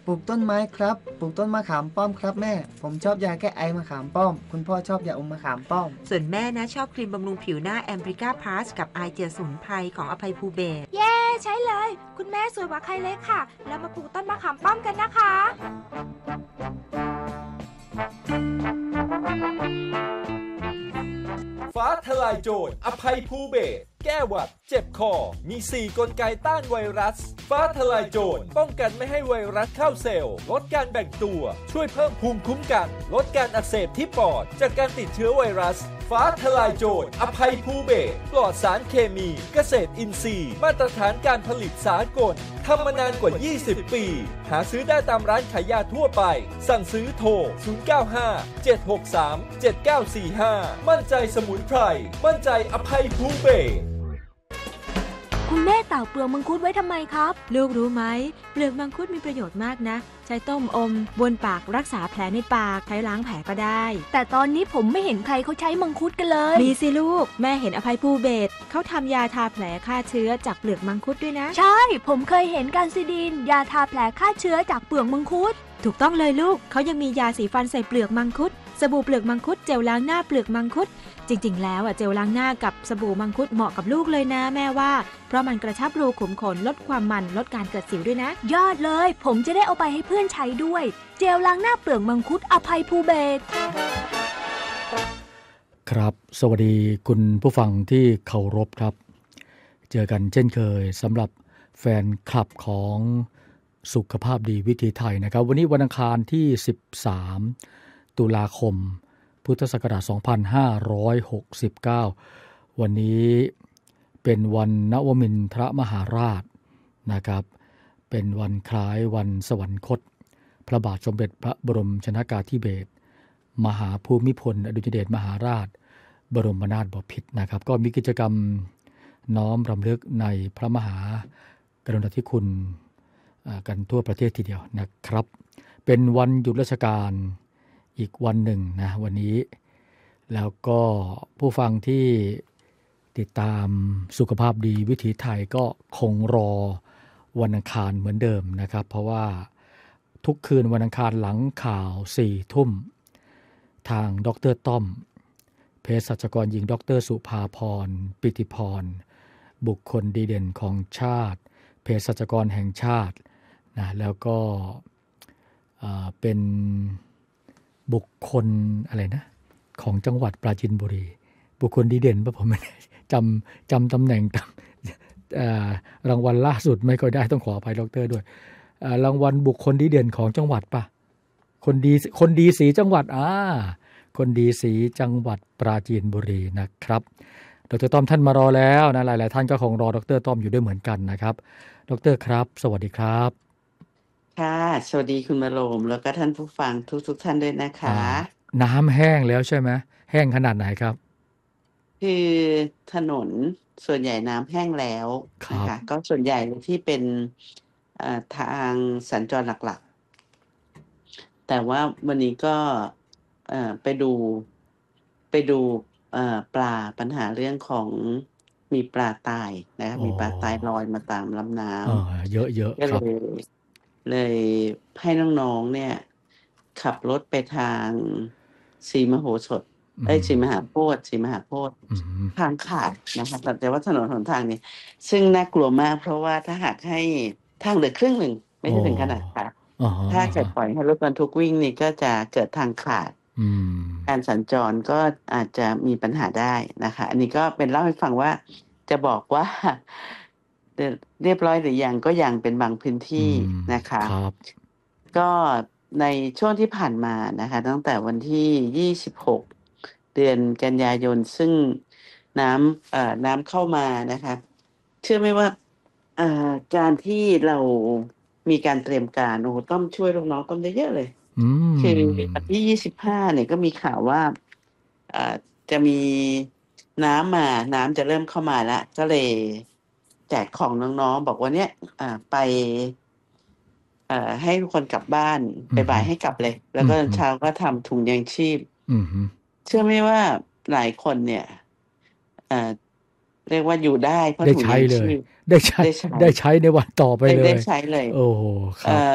ปลูกต้นไม้ครับปลูกต้นมะขามป้อมครับแม่ผมชอบยาแก้ไอมะขามป้อมคุณพ่อชอบยาอมมะขามป้อมส่วนแม่นะชอบครีมบำรุงผิวหน้าแอมบริก้าพลัสกับไอเจลสมุนไพรของอภัยภูเบศรเย้ใช้เลยคุณแม่สวยกว่าใครเลยค่ะแล้วมาปลูกต้นมะขามป้อมกันนะคะฟ้าทลายโจรอภัยภูเบศรแก้หวัดเจ็บคอมี4กลไกต้านไวรัสฟ้าทลายโจรป้องกันไม่ให้ไวรัสเข้าเซลล์ลดการแบ่งตัวช่วยเพิ่มภูมิคุ้มกันลดการอักเสบที่ปอดจากการติดเชื้อไวรัสฟ้าทลายโจรอภัยภูเบศรปลอดสารเคมีเกษตรอินทรีย์มาตรฐานการผลิตสากลทำมานานกว่า20ปีหาซื้อได้ตามร้านขายยาทั่วไปสั่งซื้อโทร0957637945มั่นใจสมุนไพรมั่นใจอภัยภูเบศรคุณแม่ตากเปลือกมังคุดไว้ทำไมครับลูกรู้ไหมเปลือกมังคุดมีประโยชน์มากนะใช้ต้มอมบ้วนปากรักษาแผลในปากใช้ล้างแผลก็ได้แต่ตอนนี้ผมไม่เห็นใครเขาใช้มังคุดกันเลยมีสิลูกแม่เห็นอภัยภูเบศรเขาทำยาทาแผลฆ่าเชื้อจากเปลือกมังคุดด้วยนะใช่ผมเคยเห็นการซิดีนยาทาแผลฆ่าเชื้อจากเปลือกมังคุดถูกต้องเลยลูกเขายังมียาสีฟันใส่เปลือกมังคุดสบู่เปลือกมังคุดเจลล้างหน้าเปลือกมังคุดจริงๆแล้วเจลล้างหน้ากับสบู่มังคุดเหมาะกับลูกเลยนะแม่ว่าเพราะมันกระชับรูขุมขนลดความมันลดการเกิดสิวด้วยนะยอดเลยผมจะได้เอาไปให้เพื่อนใช้ด้วยเจลล้างหน้าเปลือกมังคุดอภัยภูเบศรครับสวัสดีคุณผู้ฟังที่เคารพครับเจอกันเช่นเคยสำหรับแฟนคลับของสุขภาพดีวิถีไทยนะครับวันนี้วันอังคารที่13ตุลาคมพุทธศักราช2569วันนี้เป็นวันนวมินทรมหาราชนะครับเป็นวันคล้ายวันสวรรคตพระบาทสมเด็จพระบรมชนกาธิเบศรมหาภูมิพลอดุลยเดชมหาราชบรมนาถบพิตรนะครับก็มีกิจกรรมน้อมรำลึกในพระมหากรุณาธิคุณกันทั่วประเทศทีเดียวนะครับเป็นวันหยุดราชการอีกวันหนึ่งนะวันนี้แล้วก็ผู้ฟังที่ติดตามสุขภาพดีวิถีไทยก็คงรอวันอังคารเหมือนเดิมนะครับเพราะว่าทุกคืนวันอังคารหลังข่าว 4 ทุ่มทางดร.ต้อมเภสัชกรหญิงดร.สุภาพรปิติพรบุคคลดีเด่นของชาติเภสัชกรแห่งชาตินะแล้วก็เป็นบุคคลอะไรนะของจังหวัดปราจีนบุรีบุคคลดีเด่นป่ะผมไม่จำตำแหน่งรางวัลล่าสุดไม่ค่อยได้ต้องขออภัยดร.ด้วยรางวัลบุคคลดีเด่นของจังหวัดป่ะคนดีสีจังหวัดคนดีสีจังหวัดปราจีนบุรีนะครับดร.ต้อมท่านมารอแล้วนะหลายๆท่านก็คงรอดร.ต้อมอยู่ด้วยเหมือนกันนะครับดร.ครับสวัสดีครับค่ะสวัสดีคุณมะโรมแล้วก็ท่านผู้ฟังทุกท่านด้วยนะคะน้ำแห้งแล้วใช่ไหมแห้งขนาดไหนครับคือถนนส่วนใหญ่น้ำแห้งแล้วนะคะก็ส่วนใหญ่ที่เป็นทางสัญจรหลักๆแต่ว่าวันนี้ก็ไปดูปลาปัญหาเรื่องของมีปลาตายนะคะมีปลาตายลอยมาตามลำน้ำเยอะๆครับเลยให้น้องๆเนี่ยขับรถไปทางศรีมโหสถศรีมหาโพธิ์ทางขาดนะคะแต่ว่าถนนหนทางนี้ซึ่งน่ากลัวมากเพราะว่าถ้าหากให้ทางเหลือครึ่งหนึ่งไม่ใช่ถึงขนาดขาดถ้าเกิดปล่อยให้รถบรรทุกวิ่งนี่ก็จะเกิดทางขาดการสัญจรก็อาจจะมีปัญหาได้นะคะอันนี้ก็เป็นเล่าให้ฟังว่าจะบอกว่าเรียบร้อยหรือยังก็ยังเป็นบางพื้นที่นะคะก็ในช่วงที่ผ่านมานะคะตั้งแต่วันที่26เดือนกันยายนซึ่งน้ำเข้ามานะคะเชื่อไหมว่าการที่เรามีการเตรียมการต้องช่วยน้องๆต้องเยอะเลยคือวันที่25เนี่ยก็มีข่าวว่าจะมีน้ำจะเริ่มเข้ามาแล้วก็เลยแจกของน้องๆบอกว่าเนี่ยไปให้ทุกคนกลับบ้านบ่ายให้กลับเลยแล้วก็เช้าก็ทำถุงยางชีพเชื่อไหมว่าหลายคนเนี่ยเรียกว่าอยู่ได้เพราะถุงยางชีพได้ใช้ในวันต่อไปเลยได้ใช้เลยโอ้โหครับ